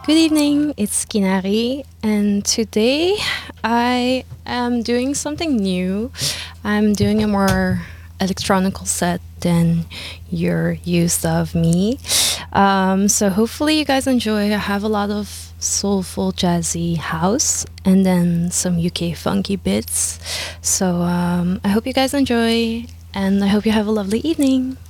Good evening, it's Kinari, and today I am doing something new. I'm doing a more electronical set than you're used of me. So hopefully you guys enjoy. I have a lot of soulful, jazzy house and then some UK funky bits. So I hope you guys enjoy, and I hope you have a lovely evening.